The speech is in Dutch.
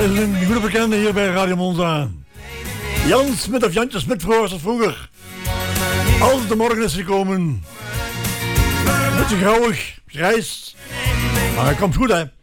Een goede bekende hier bij Radio Monza. Jan Smit of Jantje Smit was dat vroeger. Altijd de morgen is gekomen. Beetje grauwig, grijs. Maar hij komt goed, hè.